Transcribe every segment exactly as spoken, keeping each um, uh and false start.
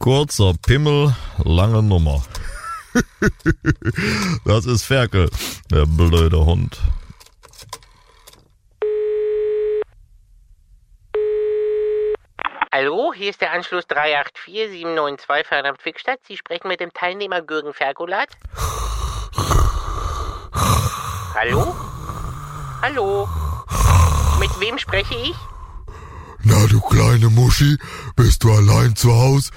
Kurzer Pimmel, lange Nummer. Das ist Ferkel, der blöde Hund. Hallo, hier ist der Anschluss drei acht vier sieben neun zwei Fernab-Wickstadt. Sie sprechen mit dem Teilnehmer Gürgen Ferkulat. Hallo? Hallo? Mit wem spreche ich? Na, du kleine Muschi, bist du allein zu Haus?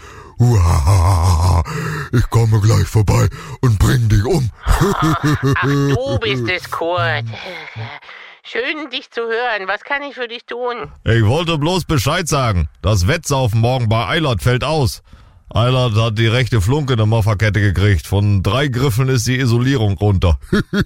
Uhahaha, ich komme gleich vorbei und bring dich um. Ach, du bist es, Kurt. Schön, dich zu hören. Was kann ich für dich tun? Ich wollte bloß Bescheid sagen. Das Wettsaufen morgen bei Eilert fällt aus. Eilert hat die rechte Flunke in der Mofferkette gekriegt. Von drei Griffen ist die Isolierung runter.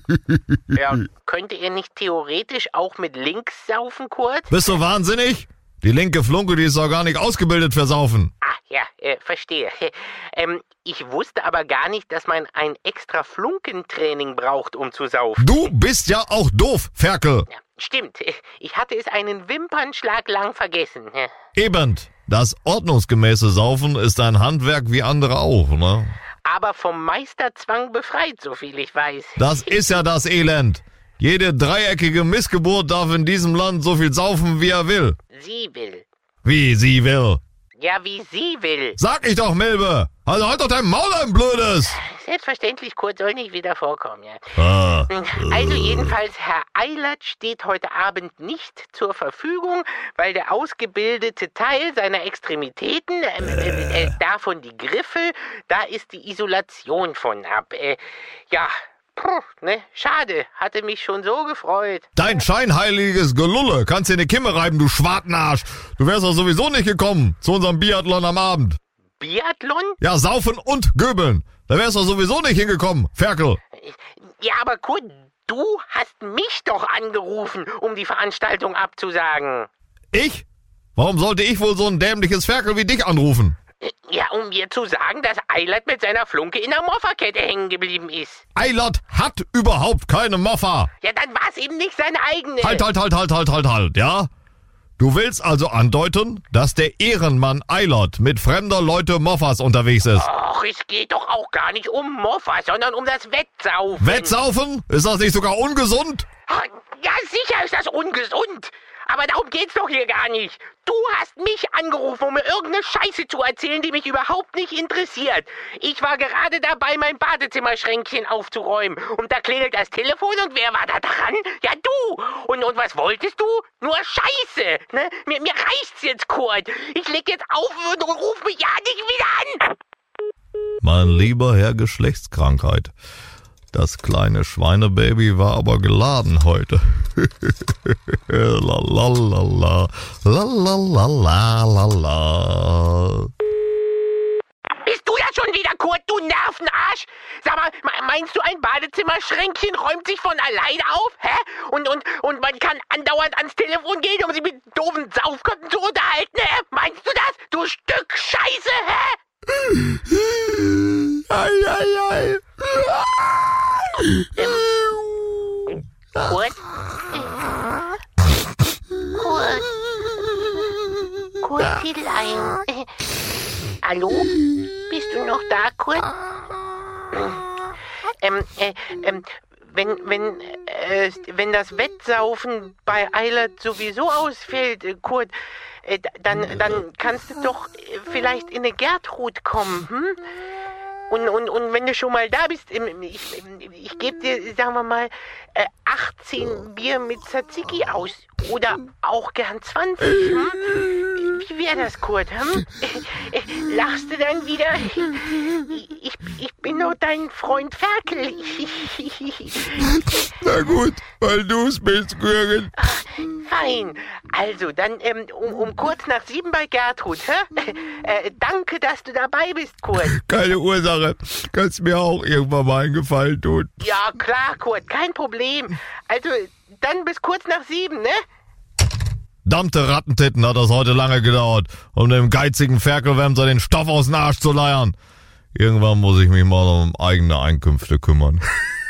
Ja, könnte er nicht theoretisch auch mit links saufen, Kurt? Bist du wahnsinnig? Die linke Flunke, die ist doch gar nicht ausgebildet für Saufen. Ah, ja, äh, verstehe. Ähm, ich wusste aber gar nicht, dass man ein extra Flunkentraining braucht, um zu saufen. Du bist ja auch doof, Ferkel. Ja, stimmt. Ich hatte es einen Wimpernschlag lang vergessen. Eben. Das ordnungsgemäße Saufen ist ein Handwerk wie andere auch, ne? Aber vom Meisterzwang befreit, soviel ich weiß. Das ist ja das Elend. Jede dreieckige Missgeburt darf in diesem Land so viel saufen, wie er will. Sie will. Wie sie will? Ja, wie sie will. Sag ich doch, Milbe. Also halt doch dein Maul, ein Blödes. Selbstverständlich, Kurt, soll nicht wieder vorkommen, ja. Ah. Also jedenfalls, Herr Eilert steht heute Abend nicht zur Verfügung, weil der ausgebildete Teil seiner Extremitäten, äh, äh, äh, davon die Griffe, da ist die Isolation von ab. Äh, ja, puh, ne, schade, hatte mich schon so gefreut. Dein scheinheiliges Gelulle kannst dir in die Kimme reiben, du Schwartenarsch. Du wärst doch sowieso nicht gekommen zu unserem Biathlon am Abend. Biathlon? Ja, saufen und göbeln. Da wärst du sowieso nicht hingekommen, Ferkel. Ja, aber Kurt, du hast mich doch angerufen, um die Veranstaltung abzusagen. Ich? Warum sollte ich wohl so ein dämliches Ferkel wie dich anrufen? Ja, um mir zu sagen, dass Eilert mit seiner Flunke in der Mofferkette hängen geblieben ist. Eilert hat überhaupt keine Moffa. Ja, dann war es eben nicht seine eigene. Halt, halt, halt, halt, halt, halt, halt, ja? Du willst also andeuten, dass der Ehrenmann Eilert mit fremder Leute Moffas unterwegs ist? Och, es geht doch auch gar nicht um Moffa, sondern um das Wettsaufen. Wettsaufen? Ist das nicht sogar ungesund? Ja, sicher ist das ungesund. Aber darum geht's doch hier gar nicht. Du hast mich angerufen, um mir irgendeine Scheiße zu erzählen, die mich überhaupt nicht interessiert. Ich war gerade dabei, mein Badezimmerschränkchen aufzuräumen. Und da klingelt das Telefon und wer war da dran? Ja, du. Und, und was wolltest du? Nur Scheiße. Ne? Mir, mir reicht's jetzt, Kurt. Ich leg jetzt auf und ruf mich ja nicht wieder an. Mein lieber Herr Geschlechtskrankheit. Das kleine Schweinebaby war aber geladen heute. la la la la, la la la la la la. Bist du ja schon wieder, Kurt, du Nervenarsch? Sag mal, meinst du, ein Badezimmerschränkchen räumt sich von alleine auf? Hä? Und, und, und man kann andauernd ans Telefon gehen, um sich mit doofen Saufköpfen zu unterhalten, hä? Meinst du das, du Stück Scheiße, hä? Ei, ei, ei. Ähm, Kurt? Kurt? Kurtelein? Äh, hallo? Bist du noch da, Kurt? Ähm, äh, ähm, wenn, wenn, äh, wenn das Wettsaufen bei Eilert sowieso ausfällt, äh, Kurt, äh, dann, dann kannst du doch äh, vielleicht in eine Gertrud kommen, hm? Und, und, und wenn du schon mal da bist, ich, ich gebe dir, sagen wir mal, achtzehn Bier mit Tzatziki aus. Oder auch gern zwanzig. Hm? Wie wäre das, Kurt? Hm? Lachst du dann wieder? Ich, ich bin nur dein Freund Ferkel. Na gut, weil du's bist, Gürgen. Fein. Also, dann ähm, um, um kurz nach sieben bei Gertrud. Hä? Äh, danke, dass du dabei bist, Kurt. Keine Ursache. Kannst mir auch irgendwann mal einen Gefallen tun. Ja, klar, Kurt, kein Problem. Also, dann bis kurz nach sieben, ne? Dammte Rattentitten hat das heute lange gedauert, um dem geizigen Ferkelwämser den Stoff aus dem Arsch zu leiern. Irgendwann muss ich mich mal um eigene Einkünfte kümmern.